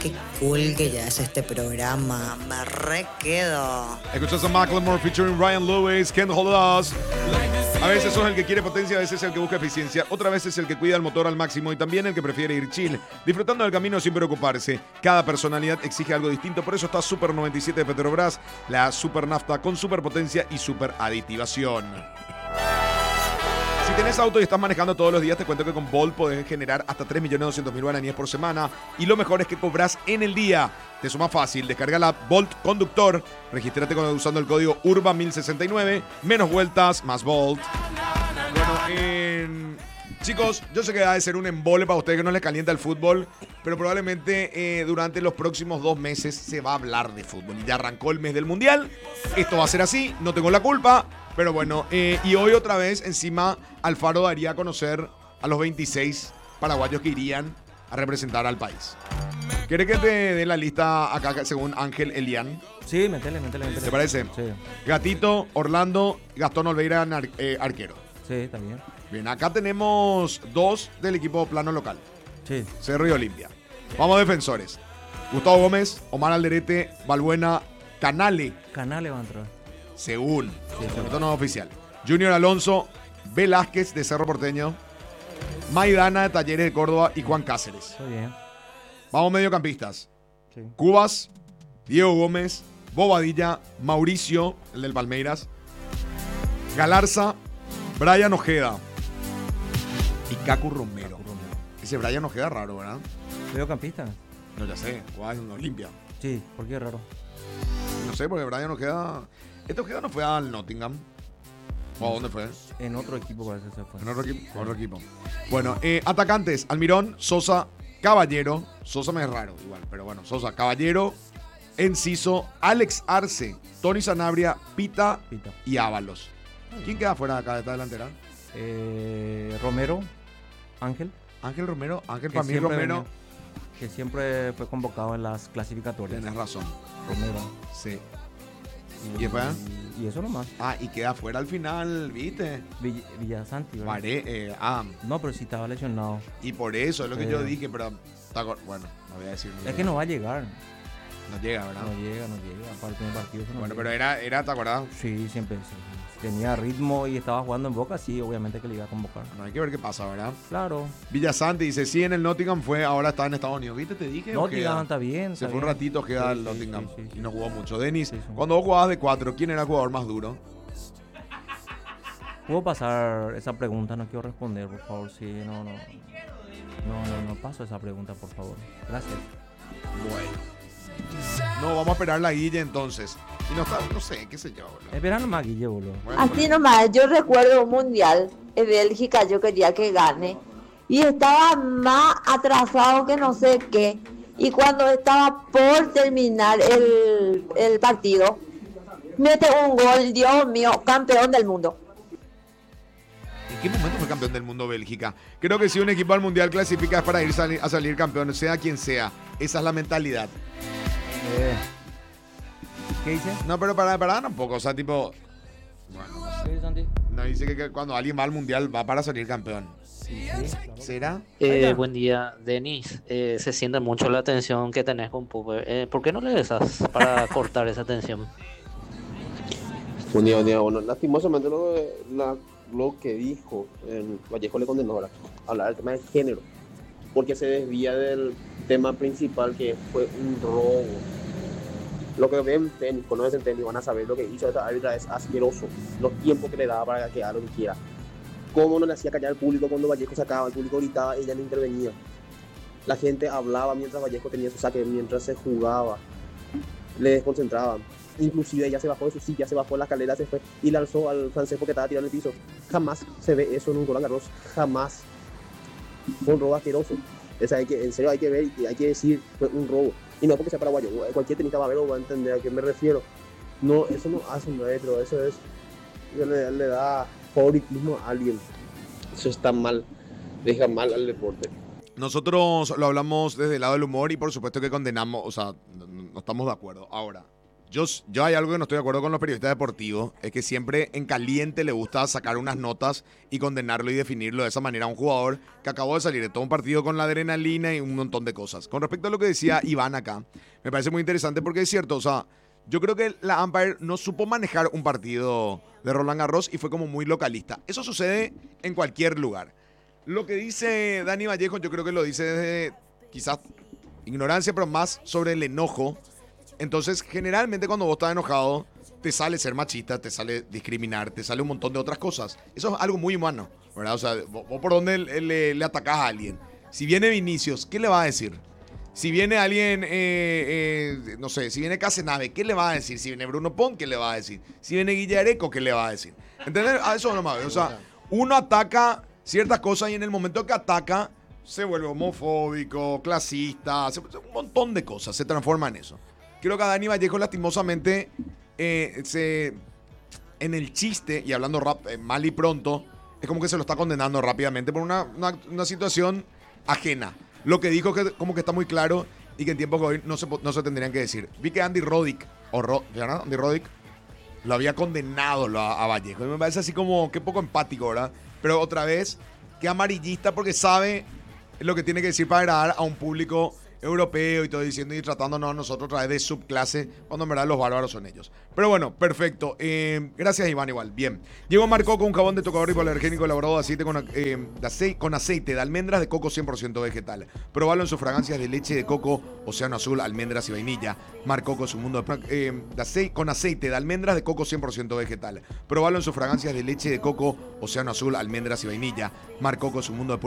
qué cool que ya es este programa. Me re quedo. Escuchas a Macklemore featuring Ryan Lewis, Can't Hold Us. A veces sos el que quiere potencia, a veces el que busca eficiencia, otra vez es el que cuida el motor al máximo y también el que prefiere ir chill, disfrutando del camino sin preocuparse. Cada personalidad exige algo distinto, por eso está Super 97 de Petrobras, la super nafta con super potencia y super aditivación. Si tenés auto y estás manejando todos los días, te cuento que con Bolt podés generar hasta 3.200.000 guaraníes por semana. Y lo mejor es que cobras en el día. Te suma fácil. Descarga la Bolt Conductor. Regístrate usando el código URBA1069. Menos vueltas, más Bolt. Bueno, chicos, yo sé que va a ser un embole para ustedes que no les calienta el fútbol. Pero probablemente durante los próximos 2 meses se va a hablar de fútbol. Ya arrancó el mes del Mundial. Esto va a ser así. No tengo la culpa. Pero bueno, y hoy otra vez encima Alfaro daría a conocer a los 26 paraguayos que irían a representar al país. ¿Quieres que te dé la lista acá según Ángel Elián? Sí, métele. ¿Te parece? Sí. Gatito, Orlando, Gastón Olveira, arquero. Sí, está bien. Bien, acá tenemos 2 del equipo plano local. Sí. Cerro y Olimpia. Vamos defensores. Gustavo Gómez, Omar Alderete, Balbuena, Canale. Canale va a entrar. Según, esto no es oficial. Junior Alonso, Velázquez de Cerro Porteño, Maidana de Talleres de Córdoba y Juan Cáceres. Está bien. Vamos mediocampistas. Sí. Cubas, Diego Gómez, Bobadilla, Mauricio, el del Palmeiras, Galarza, Brian Ojeda y Cacu Romero. Ese Brian Ojeda raro, ¿verdad? ¿Mediocampista? No, ya sé, jugaba en Olimpia. Sí, ¿por qué raro? No sé, porque Brian Ojeda... Este Ojeda no fue al Nottingham. ¿O a dónde fue? En otro equipo parece que se fue. En otro equipo. Bueno, atacantes, Almirón, Sosa, Caballero. Sosa me es raro igual, pero bueno, Sosa, Caballero, Enciso, Alex Arce, Tony Sanabria, Pita y Ábalos. ¿Quién queda fuera de acá de esta delantera? Romero, Ángel. Ángel Romero, Ángel para mí Romero. Que siempre fue convocado en las clasificatorias. Tienes razón. Romero. Sí. ¿Y después? Y eso nomás. Y queda fuera al final, ¿viste? Villasanti, ¿verdad? No, pero si estaba lesionado. Y por eso es lo que yo dije, pero... Bueno, no voy a decir. Es que no va a llegar. No llega, ¿verdad? No llega. Para el primer partido. Bueno, pero era, ¿te acordás? Sí, siempre. Sí. Tenía ritmo y estaba jugando en Boca, sí, obviamente que le iba a convocar. No, hay que ver qué pasa, ¿verdad? Claro. Villasanti dice, sí, en el Nottingham ahora está en Estados Unidos. ¿Viste? Te dije. Nottingham está bien. Se fue un ratito, queda el Nottingham. Sí. Y no jugó mucho. Denis, cuando vos jugabas de 4, ¿quién era el jugador más duro? ¿Puedo pasar esa pregunta? No quiero responder, por favor. Sí, no paso esa pregunta, por favor. Gracias. Bueno. No, vamos a esperar la Guille entonces. Y no sé, qué sé yo, boludo. Espera nomás, Guille, boludo. Bueno, Así nomás, yo recuerdo un mundial en Bélgica, yo quería que gane. Y estaba más atrasado que no sé qué. Y cuando estaba por terminar el partido, mete un gol, Dios mío, campeón del mundo. ¿En qué momento fue campeón del mundo Bélgica? Creo que si un equipo al mundial clasifica es para ir a salir campeón, sea quien sea. Esa es la mentalidad. ¿Qué dice? No, pero para un poco, o sea, tipo... Bueno, ¿Qué dice, Santi? no dice que cuando alguien va al mundial va para salir campeón. Sí. ¿Será? Buen día, Denis. Se siente mucho la tensión que tenés con Pupe. ¿Por qué no le besas para cortar esa tensión? Buen día. Bueno, lastimosamente lo que dijo Vallejo le condenó ahora, hablar del tema de género, porque se desvía del tema principal, que fue un robo. Lo que ven tenis, conocen tenis, van a saber lo que hizo esta árbitra es asqueroso. Los tiempos que le daba para que haga lo que quiera. Cómo no le hacía callar al público cuando Vallejo sacaba, el público gritaba, ella no intervenía. La gente hablaba mientras Vallejo tenía su saque, mientras se jugaba. Le desconcentraban. Inclusive ella se bajó de su silla, se bajó de la escalera, se fue y le alzó al francés porque estaba tirado en el piso. Jamás se ve eso en un Roland Garros, jamás. Fue un robo asqueroso. En serio hay que ver y hay que decir, fue un robo. Y no porque sea paraguayo, cualquier tenista va a ver o va a entender a qué me refiero. No, eso no hace un retro, eso es... Le da favoritismo a alguien. Eso está mal, deja mal al deporte. Nosotros lo hablamos desde el lado del humor y por supuesto que condenamos, o sea, no estamos de acuerdo. Ahora, Yo hay algo que no estoy de acuerdo con los periodistas deportivos, es que siempre en caliente le gusta sacar unas notas y condenarlo y definirlo de esa manera a un jugador que acabó de salir de todo un partido con la adrenalina y un montón de cosas. Con respecto a lo que decía Iván acá, me parece muy interesante porque es cierto, o sea, yo creo que la umpire no supo manejar un partido de Roland Garros y fue como muy localista. Eso sucede en cualquier lugar. Lo que dice Dani Vallejo, yo creo que lo dice desde quizás ignorancia, pero más sobre el enojo. Entonces, generalmente cuando vos estás enojado, te sale ser machista, te sale discriminar, te sale un montón de otras cosas. Eso es algo muy humano, ¿verdad? O sea, vos por dónde le atacás a alguien. Si viene Vinicius, ¿qué le va a decir? Si viene alguien, no sé, si viene Casenave, ¿qué le va a decir? Si viene Bruno Pont, ¿qué le va a decir? Si viene Guillareco, ¿qué le va a decir? ¿Entendés? A eso nomás. O sea, uno ataca ciertas cosas y en el momento que ataca, se vuelve homofóbico, clasista, un montón de cosas, se transforma en eso. Creo que a Dani Vallejo lastimosamente en el chiste, y hablando mal y pronto, es como que se lo está condenando rápidamente por una situación ajena. Lo que dijo que como que está muy claro y que en tiempos que hoy no se tendrían que decir. Vi que Andy Roddick, Andy Roddick, lo había condenado a Vallejo. Y me parece así como que poco empático, ¿verdad? Pero otra vez, que amarillista porque sabe lo que tiene que decir para agradar a un público europeo y todo diciendo y tratándonos a nosotros otra vez de subclase, cuando en verdad los bárbaros son ellos. Pero bueno, perfecto. Gracias, Iván, igual. Bien. Llegó Marco con un jabón de tocador hipoalergénico elaborado de aceite con aceite de almendras de coco 100% vegetal. Probalo en sus fragancias de leche de coco, océano azul, almendras y vainilla. Marcoco es un mundo con aceite de almendras de coco 100% vegetal. Probalo en sus fragancias de leche de coco, océano azul, almendras y vainilla. Marcoco es un mundo de